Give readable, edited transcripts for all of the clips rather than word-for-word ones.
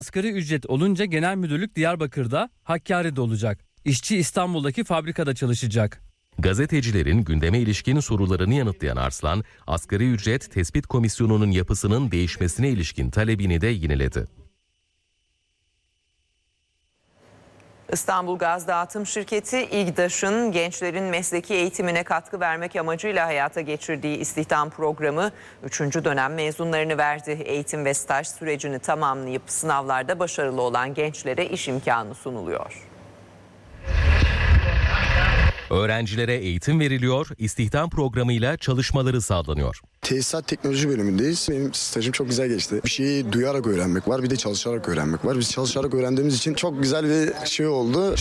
Asgari ücret olunca genel müdürlük Diyarbakır'da, Hakkari'de olacak. İşçi İstanbul'daki fabrikada çalışacak. Gazetecilerin gündeme ilişkin sorularını yanıtlayan Arslan, asgari ücret tespit komisyonunun yapısının değişmesine ilişkin talebini de yineledi. İstanbul Gaz Dağıtım Şirketi, İGDAŞ'ın gençlerin mesleki eğitimine katkı vermek amacıyla hayata geçirdiği istihdam programı 3. dönem mezunlarını verdi. Eğitim ve staj sürecini tamamlayıp sınavlarda başarılı olan gençlere iş imkanı sunuluyor. Öğrencilere eğitim veriliyor, istihdam programıyla çalışmaları sağlanıyor. Tesisat teknoloji bölümündeyiz. Benim stajım çok güzel geçti. Bir şeyi duyarak öğrenmek var, bir de çalışarak öğrenmek var. Biz çalışarak öğrendiğimiz için çok güzel bir şey oldu.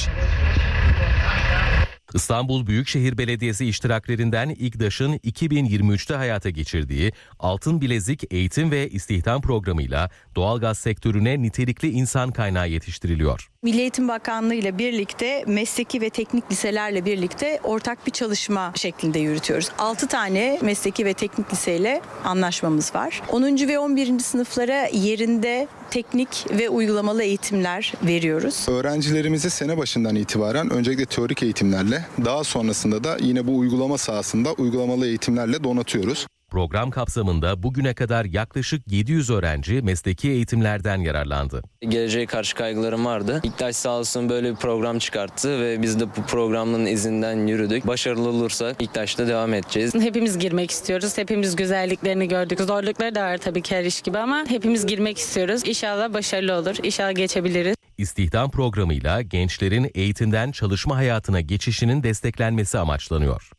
İstanbul Büyükşehir Belediyesi iştiraklerinden İGDAŞ'ın 2023'te hayata geçirdiği Altın Bilezik Eğitim ve İstihdam Programı'yla doğalgaz sektörüne nitelikli insan kaynağı yetiştiriliyor. Milli Eğitim Bakanlığı ile birlikte mesleki ve teknik liselerle birlikte ortak bir çalışma şeklinde yürütüyoruz. 6 tane mesleki ve teknik liseyle anlaşmamız var. 10. ve 11. sınıflara yerinde teknik ve uygulamalı eğitimler veriyoruz. Öğrencilerimizi sene başından itibaren öncelikle teorik eğitimlerle, daha sonrasında da yine bu uygulama sahasında uygulamalı eğitimlerle donatıyoruz. Program kapsamında bugüne kadar yaklaşık 700 öğrenci mesleki eğitimlerden yararlandı. Geleceğe karşı kaygılarım vardı. İGDAŞ sağ olsun böyle bir program çıkarttı ve biz de bu programın izinden yürüdük. Başarılı olursak İGDAŞ'ta devam edeceğiz. Hepimiz girmek istiyoruz. Hepimiz güzelliklerini gördük. Zorlukları da var tabii ki her iş gibi ama hepimiz girmek istiyoruz. İnşallah başarılı olur. İnşallah geçebiliriz. İstihdam programıyla gençlerin eğitimden çalışma hayatına geçişinin desteklenmesi amaçlanıyor.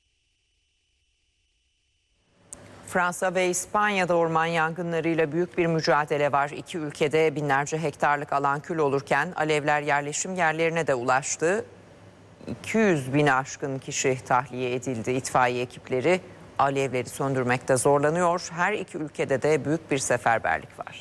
Fransa ve İspanya'da orman yangınlarıyla büyük bir mücadele var. İki ülkede binlerce hektarlık alan kül olurken alevler yerleşim yerlerine de ulaştı. 200 bin aşkın kişi tahliye edildi. İtfaiye ekipleri alevleri söndürmekte zorlanıyor. Her iki ülkede de büyük bir seferberlik var.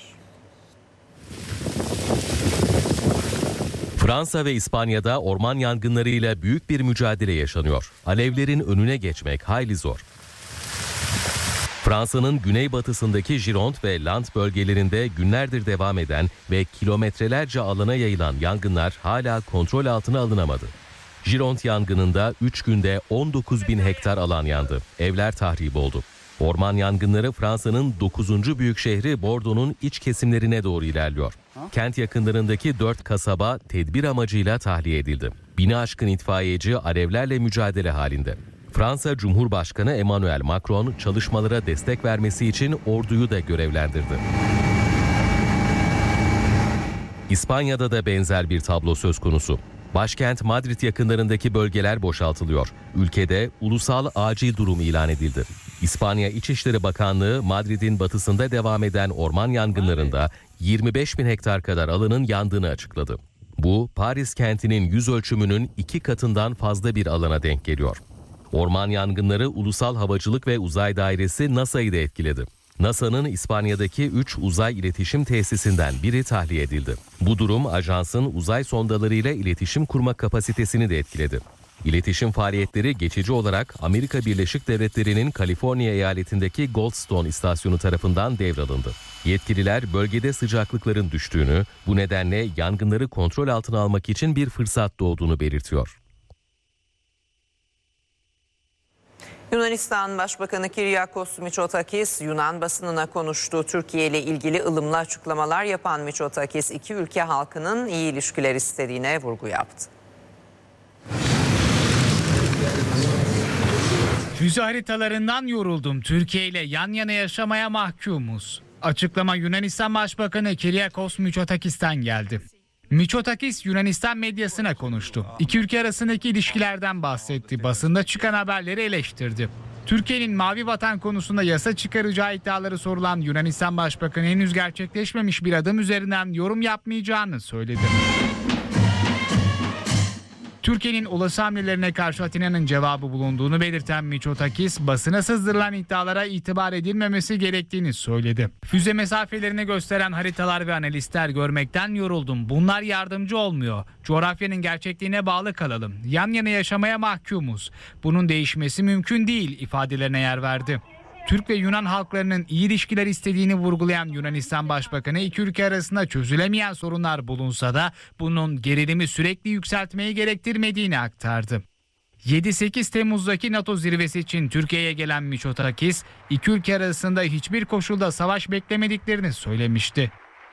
Fransa ve İspanya'da orman yangınlarıyla büyük bir mücadele yaşanıyor. Alevlerin önüne geçmek hayli zor. Fransa'nın güneybatısındaki Gironde ve Land bölgelerinde günlerdir devam eden ve kilometrelerce alana yayılan yangınlar hala kontrol altına alınamadı. Gironde yangınında 3 günde 19 bin hektar alan yandı. Evler tahrip oldu. Orman yangınları Fransa'nın 9. büyük şehri Bordeaux'un iç kesimlerine doğru ilerliyor. Kent yakınlarındaki 4 kasaba tedbir amacıyla tahliye edildi. 1000'i aşkın itfaiyeci alevlerle mücadele halinde. Fransa Cumhurbaşkanı Emmanuel Macron çalışmalara destek vermesi için orduyu da görevlendirdi. İspanya'da da benzer bir tablo söz konusu. Başkent Madrid yakınlarındaki bölgeler boşaltılıyor. Ülkede ulusal acil durum ilan edildi. İspanya İçişleri Bakanlığı Madrid'in batısında devam eden orman yangınlarında 25 bin hektar kadar alanın yandığını açıkladı. Bu Paris kentinin yüz ölçümünün 2 katından fazla bir alana denk geliyor. Orman yangınları Ulusal Havacılık ve Uzay Dairesi NASA'yı da etkiledi. NASA'nın İspanya'daki 3 uzay iletişim tesisinden biri tahliye edildi. Bu durum ajansın uzay sondalarıyla iletişim kurma kapasitesini de etkiledi. İletişim faaliyetleri geçici olarak Amerika Birleşik Devletleri'nin Kaliforniya eyaletindeki Goldstone istasyonu tarafından devralındı. Yetkililer bölgede sıcaklıkların düştüğünü, bu nedenle yangınları kontrol altına almak için bir fırsat doğduğunu belirtiyor. Yunanistan Başbakanı Kyriakos Mitsotakis Yunan basınına konuştu. Türkiye ile ilgili ılımlı açıklamalar yapan Mitsotakis iki ülke halkının iyi ilişkiler istediğine vurgu yaptı. Füze haritalarından yoruldum. Türkiye ile yan yana yaşamaya mahkumuz. Açıklama Yunanistan Başbakanı Kyriakos Mitsotakis'ten geldi. Mitsotakis Yunanistan medyasına konuştu. İki ülke arasındaki ilişkilerden bahsetti. Basında çıkan haberleri eleştirdi. Türkiye'nin Mavi Vatan konusunda yasa çıkaracağı iddiaları sorulan Yunanistan Başbakanı henüz gerçekleşmemiş bir adım üzerinden yorum yapmayacağını söyledi. Türkiye'nin olası hamlelerine karşı Atina'nın cevabı bulunduğunu belirten Mitsotakis, basına sızdırılan iddialara itibar edilmemesi gerektiğini söyledi. Füze mesafelerini gösteren haritalar ve analistler görmekten yoruldum. Bunlar yardımcı olmuyor. Coğrafyanın gerçekliğine bağlı kalalım. Yan yana yaşamaya mahkumuz. Bunun değişmesi mümkün değil ifadelerine yer verdi. Türk ve Yunan halklarının iyi ilişkiler istediğini vurgulayan Yunanistan Başbakanı iki ülke arasında çözülemeyen sorunlar bulunsa da bunun gerilimi sürekli yükseltmeyi gerektirmediğini aktardı. 7-8 Temmuz'daki NATO zirvesi için Türkiye'ye gelen Mitsotakis, iki ülke arasında hiçbir koşulda savaş beklemediklerini söylemişti.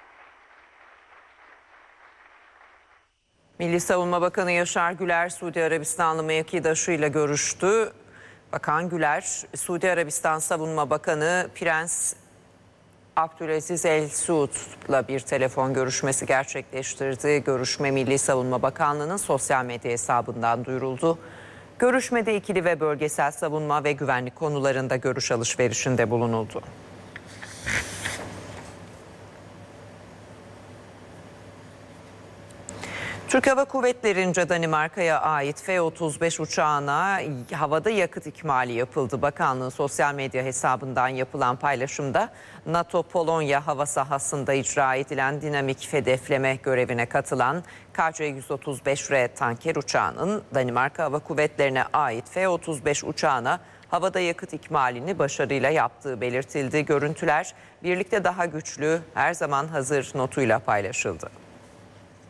Milli Savunma Bakanı Yaşar Güler, Suudi Arabistanlı mevkidaşıyla görüştü. Bakan Güler, Suudi Arabistan Savunma Bakanı Prens Abdülaziz El Suud'la bir telefon görüşmesi gerçekleştirdi. Görüşme Milli Savunma Bakanlığı'nın sosyal medya hesabından duyuruldu. Görüşmede ikili ve bölgesel savunma ve güvenlik konularında görüş alışverişinde bulunuldu. Türk Hava Kuvvetleri'nce Danimarka'ya ait F-35 uçağına havada yakıt ikmali yapıldı. Bakanlığın sosyal medya hesabından yapılan paylaşımda NATO-Polonya hava sahasında icra edilen dinamik hedefleme görevine katılan KC-135R tanker uçağının Danimarka Hava Kuvvetleri'ne ait F-35 uçağına havada yakıt ikmalini başarıyla yaptığı belirtildi. Görüntüler birlikte daha güçlü, her zaman hazır notuyla paylaşıldı.